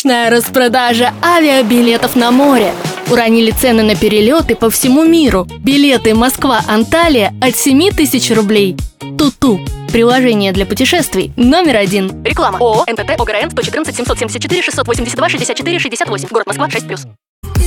Мощная распродажа авиабилетов на море. Уронили цены на перелеты по всему миру. Билеты Москва-Анталия от 7000 рублей. Туту. Приложение для путешествий номер 1. Реклама. ООО НТТ ОГРН 114 774 682 64 68. Город Москва 6+.